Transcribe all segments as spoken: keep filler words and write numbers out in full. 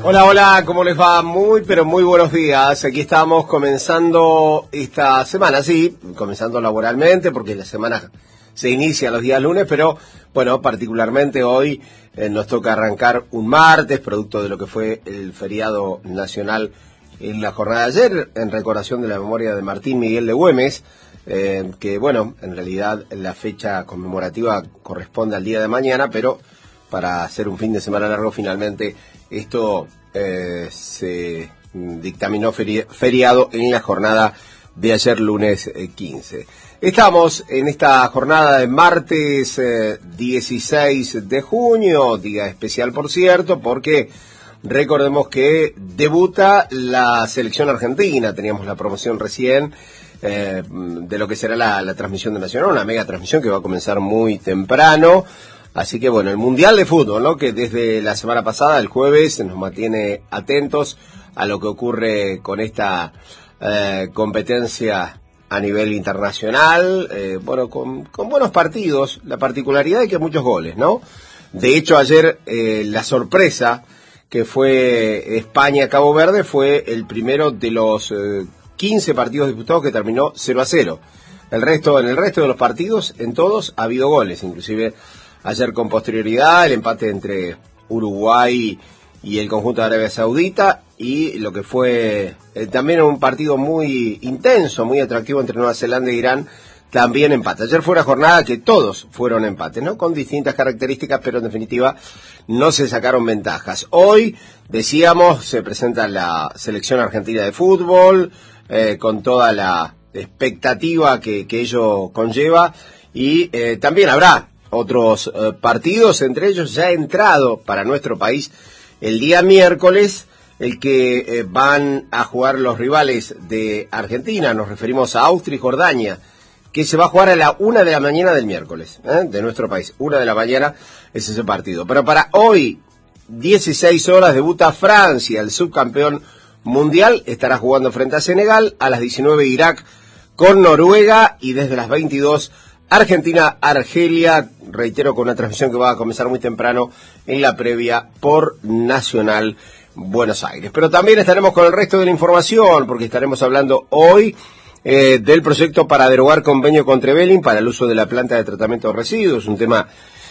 Hola, hola, ¿cómo les va? Muy, pero muy buenos días. Aquí estamos comenzando esta semana, sí, comenzando laboralmente, porque la semana se inicia los días lunes, pero bueno, particularmente hoy eh, nos toca arrancar un martes, producto de lo que fue el feriado nacional en la jornada de ayer, en recordación de la memoria de Martín Miguel de Güemes, eh, que bueno, en realidad la fecha conmemorativa corresponde al día de mañana, pero para hacer un fin de semana largo, finalmente esto eh, se dictaminó feri- feriado en la jornada de ayer lunes eh, quince. Estamos en esta jornada de martes eh, dieciséis de junio, día especial por cierto, porque recordemos que debuta la selección argentina. Teníamos la promoción recién eh, de lo que será la, la transmisión de Nacional, una mega transmisión que va a comenzar muy temprano. Así que bueno, el Mundial de Fútbol, ¿no? Que desde la semana pasada, el jueves, nos mantiene atentos a lo que ocurre con esta eh, competencia a nivel internacional, eh, bueno, con, con buenos partidos, la particularidad es que muchos goles, ¿no? De hecho, ayer eh, la sorpresa que fue España-Cabo Verde fue el primero de los eh, quince partidos disputados que terminó cero a cero. El resto, en el resto de los partidos, en todos, ha habido goles, inclusive ayer con posterioridad, el empate entre Uruguay y el conjunto de Arabia Saudita, y lo que fue eh, también un partido muy intenso, muy atractivo entre Nueva Zelanda e Irán, también empate. Ayer fue una jornada que todos fueron empates, ¿no? Con distintas características, pero en definitiva no se sacaron ventajas. Hoy, decíamos, se presenta la selección argentina de fútbol, eh, con toda la expectativa que, que ello conlleva, y eh, también habrá otros eh, partidos, entre ellos ya ha entrado para nuestro país el día miércoles, el que eh, van a jugar los rivales de Argentina, nos referimos a Austria y Jordania, que se va a jugar a la una de la mañana del miércoles, ¿eh? de nuestro país, una de la mañana es ese partido. Pero para hoy, dieciséis horas, debuta Francia, el subcampeón mundial, estará jugando frente a Senegal, a las diecinueve Irak con Noruega, y desde las veintidós Argentina-Argelia, reitero, con una transmisión que va a comenzar muy temprano en la previa por Nacional Buenos Aires. Pero también estaremos con el resto de la información, porque estaremos hablando hoy eh, del proyecto para derogar convenio con Trevelin para el uso de la planta de tratamiento de residuos, un tema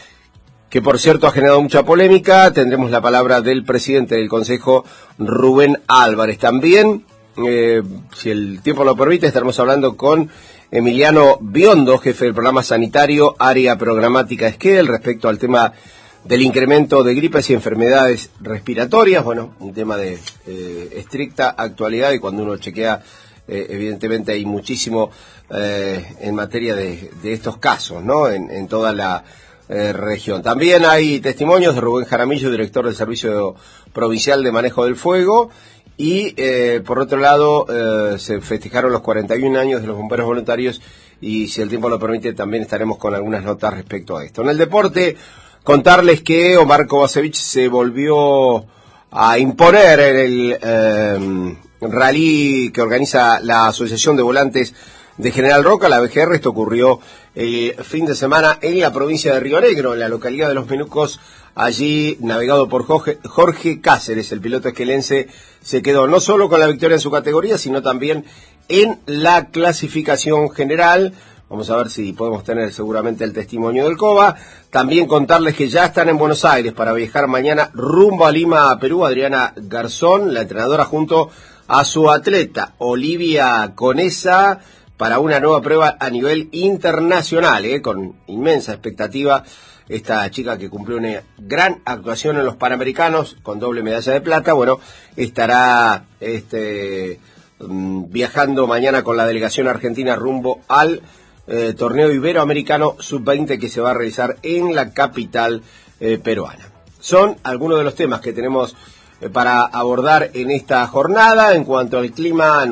que por cierto ha generado mucha polémica. Tendremos la palabra del presidente del Consejo, Rubén Álvarez. También, eh, si el tiempo lo permite, estaremos hablando con Emiliano Biondo, jefe del programa sanitario, área programática Esquel, respecto al tema del incremento de gripes y enfermedades respiratorias. Bueno, un tema de eh, estricta actualidad, y cuando uno chequea, eh, evidentemente hay muchísimo eh, en materia de, de estos casos, ¿no? En, en toda la eh, región. También hay testimonios de Rubén Jaramillo, director del Servicio Provincial de Manejo del Fuego. Y eh, por otro lado, eh, se festejaron los cuarenta y un años de los bomberos voluntarios, y si el tiempo lo permite también estaremos con algunas notas respecto a esto. En el deporte, contarles que Omar Kovacevic se volvió a imponer en el eh, rally que organiza la Asociación de Volantes de General Roca, la B G R. Esto ocurrió el fin de semana en la provincia de Río Negro, en la localidad de Los Menucos. Allí, navegado por Jorge, Jorge Cáceres, el piloto esquelense, se quedó no solo con la victoria en su categoría, sino también en la clasificación general. Vamos a ver si podemos tener seguramente el testimonio del Cova. También contarles que ya están en Buenos Aires para viajar mañana rumbo a Lima, Perú, Adriana Garzón, la entrenadora, junto a su atleta Olivia Conesa, para una nueva prueba a nivel internacional, ¿eh? Con inmensa expectativa. Esta chica, que cumplió una gran actuación en los Panamericanos con doble medalla de plata, bueno, estará este, viajando mañana con la delegación argentina rumbo al eh, torneo iberoamericano sub veinte que se va a realizar en la capital eh, peruana. Son algunos de los temas que tenemos eh, para abordar en esta jornada. En cuanto al clima,